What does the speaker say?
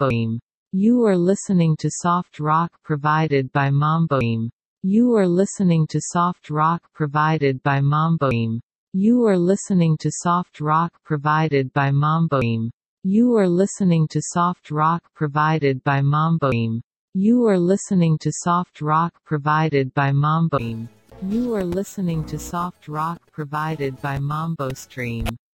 Mamboim. You are listening to soft rock provided by Mamboim. You are listening to soft rock provided by Mamboim. You are listening to soft rock provided by Mamboim. You are listening to soft rock provided by Mamboim. You are listening to soft rock provided by Mamboim. You are listening to soft rock provided by Mambo Stream.